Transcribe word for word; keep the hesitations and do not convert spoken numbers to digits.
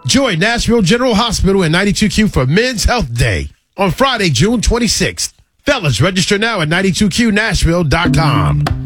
Join Nashville General Hospital and ninety-two Q for Men's Health Day on Friday, June twenty-sixth. Fellas, register now at ninety-two Q Nashville dot com.